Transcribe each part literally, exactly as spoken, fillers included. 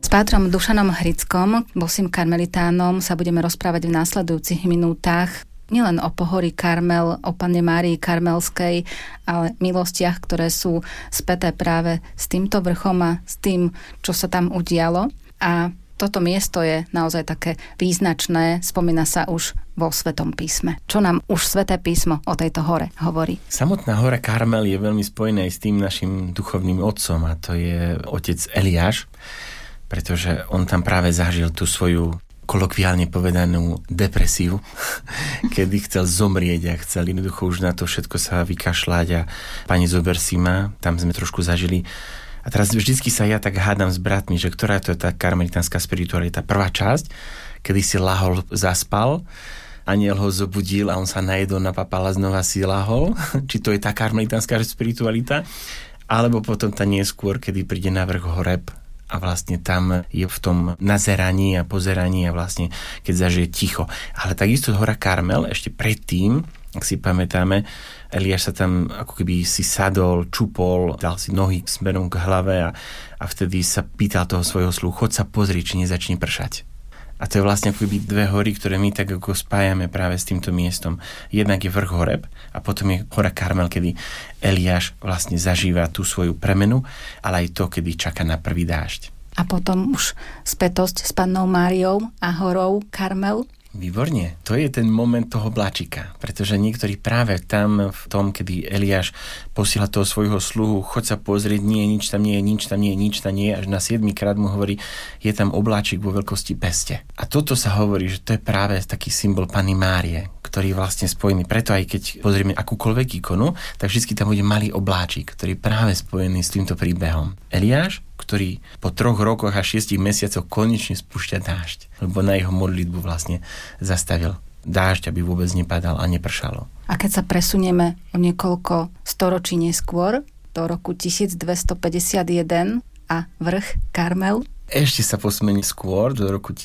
S pátrom Dušanom Hrickom, bosým karmelitánom, sa budeme rozprávať v následujúcich minútach nielen o pohorí Karmel, o Panne Márii Karmelskej, ale milostiach, ktoré sú späté práve s týmto vrchom a s tým, čo sa tam udialo. A toto miesto je naozaj také význačné, spomína sa už vo Svetom písme. Čo nám už Sveté písmo o tejto hore hovorí? Samotná hora Karmel je veľmi spojená s tým našim duchovným otcom, a to je otec Eliáš, pretože on tam práve zažil tú svoju kolokviálne povedanú depresiu, kedy chcel zomrieť a chcel jednoducho už na to všetko sa vykašľať a pani zober si ma, tam sme trošku zažili. A teraz vždycky sa ja tak hádam s bratmi, že ktorá to je tá karmelitánska spiritualita. Prvá časť, kedy si lahol, zaspal, anjel ho zobudil a on sa najedol, napapal a znova si lahol. Či to je tá karmelitánska spiritualita? Alebo potom tá neskôr, kedy príde na vrch Horeb a vlastne tam je v tom nazeraní a pozeraní a vlastne keď zažije ticho. Ale takisto hora Karmel ešte predtým, ak si pamätáme, Eliáš sa tam ako keby si sadol, čupol, dal si nohy smerom k hlave a, a vtedy sa pýtal toho svojho sluchu, chod sa pozri, či nezačne pršať. A to je vlastne ako keby dve hory, ktoré my tak ako spájame práve s týmto miestom. Jednak je vrch Horeb a potom je hora Karmel, kedy Eliáš vlastne zažíva tú svoju premenu, ale aj to, kedy čaká na prvý dážď. A potom už spätosť s Pannou Máriou a horou Karmel? Výborne. To je ten moment toho bláčika, pretože niektorí práve tam v tom, kedy Eliáš posiela toho svojho sluhu, choď sa pozrieť, nie, nič tam nie je, nič tam nie je, nič tam nie je, až na siedmy krát mu hovorí, je tam obláčik vo veľkosti peste. A toto sa hovorí, že to je práve taký symbol Panny Márie, ktorý je vlastne spojený. Preto aj keď pozrieme akúkoľvek ikonu, tak vždy tam bude malý obláčik, ktorý je práve spojený s týmto príbehom. Eliáš, ktorý po troch rokoch a šiestich mesiacoch konečne spúšťa dážď, lebo na jeho modlitbu vlastne zastavil dážď, aby vôbec nepadal a nepršalo. A keď sa presunieme o niekoľko storočí neskôr, do roku tisícdvestopäťdesiatjeden a vrch Karmel? Ešte sa posmení skôr, do roku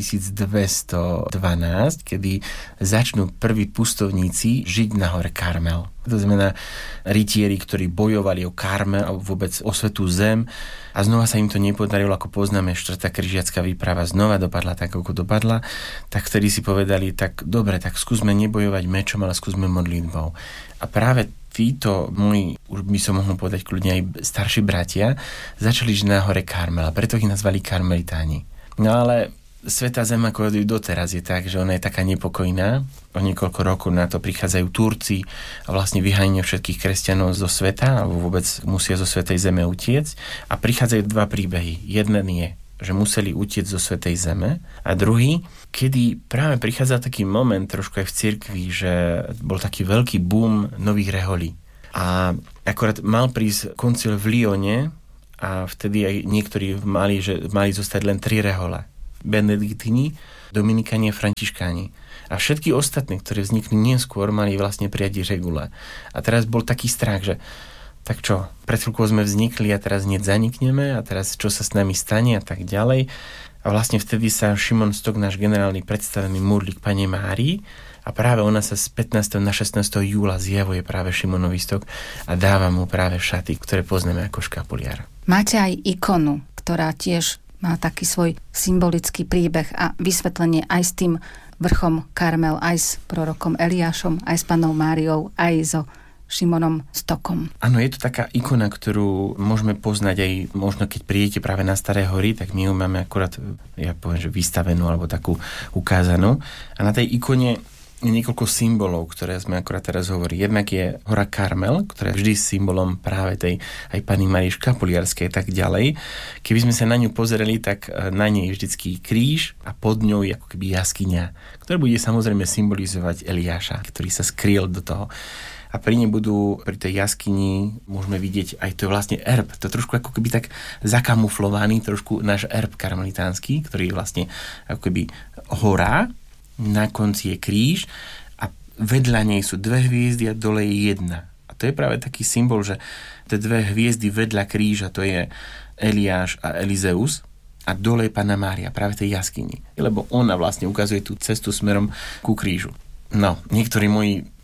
tisícdvestodvanásť, kedy začnú prví pustovníci žiť na hore Karmel. To znamená rytieri, ktorí bojovali o Karmel a vôbec o svätú zem a znova sa im to nepodarilo, ako poznáme, štvrtá križiacka výprava znova dopadla tak, ako dopadla, tak vtedy si povedali, tak dobre, tak skúsme nebojovať mečom, ale skúsme modlitbou. A práve títo moji, už by som mohol povedať kľudne aj starší bratia, začali žiť na hore Karmel a preto ich nazvali karmelitáni. No ale Svätá zem ako doteraz je tak, že ona je taká nepokojná. O niekoľko rokov na to prichádzajú Turci a vlastne vyháňajú všetkých kresťanov zo sveta, alebo vôbec musia zo Svätej zeme utiecť. A prichádzajú dva príbehy. Jeden je, že museli utiecť zo Svätej zeme a druhý, kedy práve prichádza taký moment trošku aj v cirkvi, že bol taký veľký boom nových reholí. A akorát mal prísť koncil v Lyone a vtedy aj niektorí mali, že mali zostať len tri rehole. Benediktini, Dominikáni a Františkáni. A všetky ostatné, ktoré vznikli neskôr, mali vlastne prijať regule. A teraz bol taký strach, že tak čo, pred chvíľkou sme vznikli a teraz hneď zanikneme a teraz čo sa s nami stane a tak ďalej. A vlastne vtedy sa Šimon Stok, náš generálny predstavený modlí k Panne Márii a práve ona sa z pätnásteho na šestnásteho júla zjavuje práve Šimonovi Stok a dáva mu práve šaty, ktoré poznáme ako škapuliar. Máte aj ikonu, ktorá tiež má taký svoj symbolický príbeh a vysvetlenie aj s tým vrchom Karmel, aj s prorokom Eliášom, aj s Pannou Máriou, aj so Šimonom Stokom. Áno, je to taká ikona, ktorú môžeme poznať aj možno keď prídete práve na Staré hory, tak my ju máme akurát, ja poviem, že vystavenú alebo takú ukázanú. A na tej ikone je niekoľko symbolov, ktoré sme akorát teraz hovorili. Jednak je hora Karmel, ktorá je vždy symbolom práve tej aj Panny Márie škapuliarskej a tak ďalej. Keby sme sa na ňu pozreli, tak na nej je vždycky kríž a pod ňou je ako keby jaskyňa, ktorá bude samozrejme symbolizovať Eliáša, ktorý sa skryl do toho. A pri nej budú, pri tej jaskyni môžeme vidieť aj to je vlastne erb. To je trošku ako keby tak zakamuflovaný, trošku náš erb karmelitánsky, ktorý je vlastne ako keby hora, na konci je kríž a vedľa nej sú dve hviezdy a dole je jedna. A to je práve taký symbol, že tie dve hviezdy vedľa kríža, to je Eliáš a Elizeus a dole je Panna Mária, práve tej jaskyni. Lebo ona vlastne ukazuje tú cestu smerom ku krížu. No, niektorí moji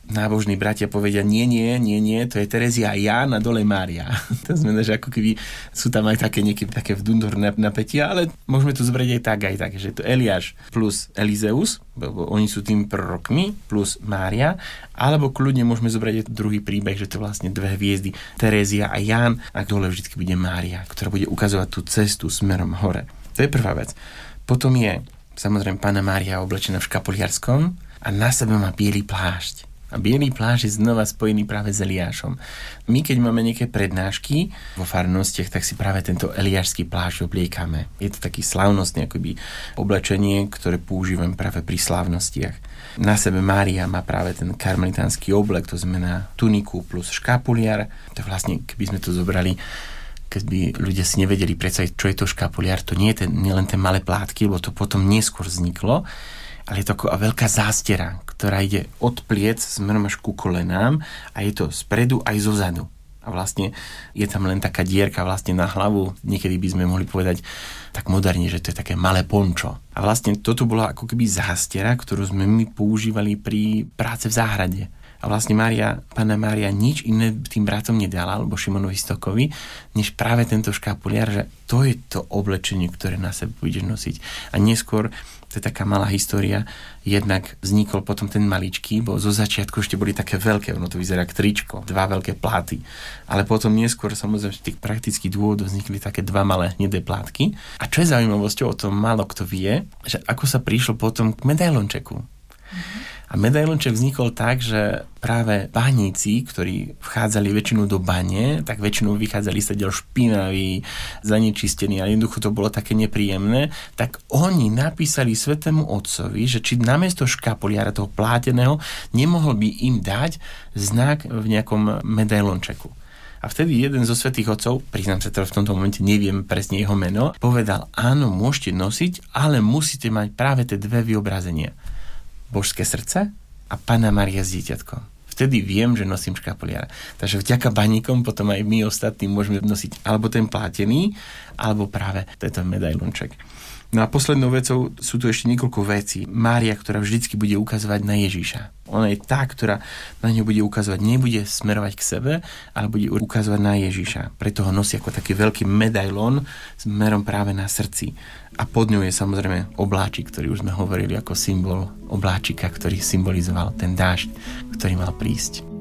nábožní bratia povedia, nie, nie, nie, nie, to je Terezia a Ján a dole Mária. To znamená, že ako keby sú tam aj také niekedy také vnútorné napätia, ale môžeme to zobrať aj tak, aj tak, že to Eliáš plus Elizeus, lebo oni sú tým prorokmi, plus Mária, alebo kľudne môžeme zobrať aj druhý príbeh, že to vlastne dve hviezdy, Terezia a Ján, a dole vždy bude Mária, ktorá bude ukazovať tú cestu smerom hore. To je prvá vec. Potom je, samozrejme, Panna Mária oblečená v škapuliarskom a na sebe má biely plášť. A bielý plášť je znova spojený práve s Eliášom. My, keď máme nejaké prednášky vo farnostiach, tak si práve tento eliášsky plášť obliekame. Je to taký slávnostný akoby oblečenie, ktoré používam práve pri slávnostiach. Na sebe Mária má práve ten karmelitánsky oblek, to znamená tuniku plus škapuliar. To vlastne, keby sme to zobrali, keď by ľudia si nevedeli predstaviť, čo je to škapuliar, to nie je ten, nie len tie malé plátky, lebo to potom neskôr vzniklo, ale je to ako veľká zástera, ktorá ide od pliec smerom až ku kolenám a je to spredu aj zozadu. A vlastne je tam len taká dierka vlastne na hlavu, niekedy by sme mohli povedať tak moderne, že to je také malé pončo. A vlastne toto bola ako keby zástera, ktorú sme my používali pri práce v záhrade. A vlastne Mária, Panna Mária nič iné tým bratom nedala, alebo Šimonovi Stokovi, než práve tento škapuliar, že to je to oblečenie, ktoré na sebe budeš nosiť. A neskôr, to je taká malá história, jednak vznikol potom ten maličký, bo zo začiatku ešte boli také veľké, ono to vyzerá ako tričko, dva veľké pláty. Ale potom neskôr, samozrejme, z tých praktických dôvodov vznikli také dva malé hnedé plátky. A čo je zaujímavosťou, o tom málo kto vie, že ako sa prišlo potom k medailončeku. Mm-hmm. A medailonček vznikol tak, že práve bánici, ktorí vchádzali väčšinou do bane, tak väčšinou vychádzali sa ďal špinaví, zanečistení, a jednoducho to bolo také nepríjemné, tak oni napísali Svätému Otcovi, že či namiesto škapuliara toho pláteného nemohol by im dať znak v nejakom medailončeku. A vtedy jeden zo svätých otcov, priznám sa teda v tomto momente neviem presne jeho meno, povedal, áno, môžete nosiť, ale musíte mať práve tie dve vyobrazenia. Božské srdce a Panna Mária s dieťatkom. Vtedy viem, že nosím škapuliara. Takže vďaka baníkom potom aj my ostatní môžeme nosiť alebo ten plátený, alebo práve tento medailonček. No a poslednou vecou sú tu ešte niekoľko vecí. Mária, ktorá vždycky bude ukazovať na Ježiša. Ona je tá, ktorá na ňu bude ukazovať, nebude smerovať k sebe, ale bude ukazovať na Ježiša. Preto ho nosí ako taký veľký medailón smerom práve na srdci. A pod ňou je samozrejme obláčik, ktorý už sme hovorili ako symbol obláčika, ktorý symbolizoval ten dážď, ktorý mal prísť.